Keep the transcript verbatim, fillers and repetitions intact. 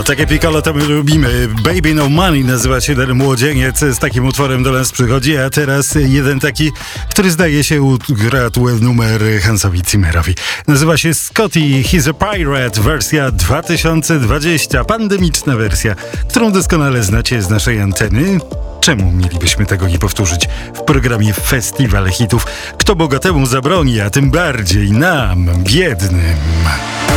Piccolo, takie Piccolo to my lubimy. Baby No Money nazywa się ten młodzieniec, z takim utworem do nas przychodzi, a teraz jeden taki, który zdaje się ukradł numer Hansowi Zimmerowi. Nazywa się Scotty, He's a Pirate, wersja dwa tysiące dwudziesta, pandemiczna wersja, którą doskonale znacie z naszej anteny. Czemu mielibyśmy tego nie powtórzyć w programie Festiwal Hitów? Kto bogatemu zabroni, a tym bardziej nam, biednym.